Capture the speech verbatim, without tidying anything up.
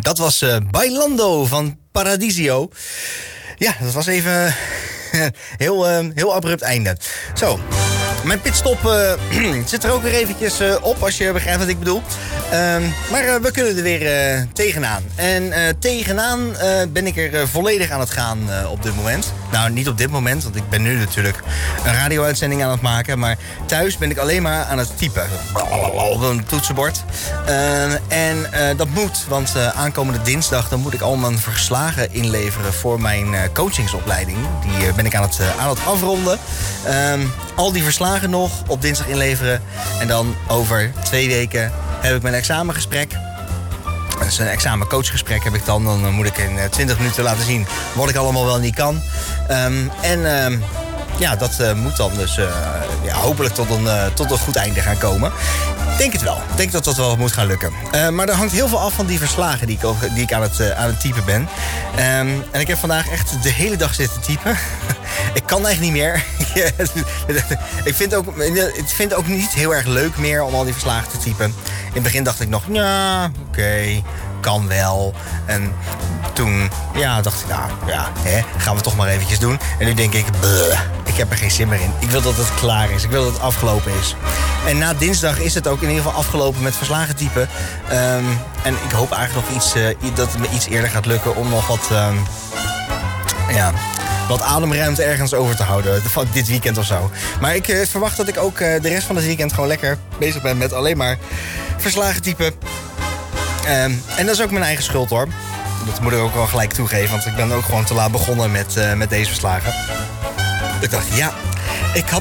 Dat was uh, Bailando van Paradisio. Ja, dat was even heel, uh, heel abrupt einde. Zo, mijn pitstop uh, zit er ook weer eventjes uh, op, als je begrijpt wat ik bedoel. Uh, maar uh, we kunnen er weer uh, tegenaan. En uh, tegenaan uh, ben ik er uh, volledig aan het gaan uh, op dit moment. Nou, niet op dit moment, want ik ben nu natuurlijk een radio-uitzending aan het maken. Maar thuis ben ik alleen maar aan het typen op een toetsenbord. Uh, en uh, dat moet, want uh, aankomende dinsdag dan moet ik al mijn verslagen inleveren voor mijn uh, coachingsopleiding. Die uh, ben ik aan het, uh, aan het afronden. Uh, al die verslagen nog op dinsdag inleveren. En dan over twee weken heb ik mijn examengesprek. Dat is een examencoachgesprek heb ik dan. Dan moet ik in twintig minuten laten zien wat ik allemaal wel niet kan. Um, en um, ja, dat uh, moet dan dus uh, ja, hopelijk tot een, uh, tot een goed einde gaan komen. Ik denk het wel. Ik denk dat dat wel moet gaan lukken. Uh, maar er hangt heel veel af van die verslagen die ik, die ik aan, het, uh, aan het typen ben. Um, en ik heb vandaag echt de hele dag zitten typen. Ik kan eigenlijk niet meer. ik vind ook, ik vind het ook niet heel erg leuk meer om al die verslagen te typen. In het begin dacht ik nog, ja, oké, okay, kan wel. En toen, ja, dacht ik, nou, ja, hè, gaan we toch maar eventjes doen. En nu denk ik, bleh, ik heb er geen zin meer in. Ik wil dat het klaar is. Ik wil dat het afgelopen is. En na dinsdag is het ook in ieder geval afgelopen met verslagen typen. Um, en ik hoop eigenlijk nog iets, uh, dat het me iets eerder gaat lukken om nog wat, um, ja, wat ademruimte ergens over te houden. Dit weekend of zo. Maar ik uh, verwacht dat ik ook uh, de rest van het weekend gewoon lekker bezig ben met alleen maar verslagen typen. Um, en dat is ook mijn eigen schuld hoor. Dat moet ik ook wel gelijk toegeven, want ik ben ook gewoon te laat begonnen met, uh, met deze verslagen. Ik dacht, ja, ik had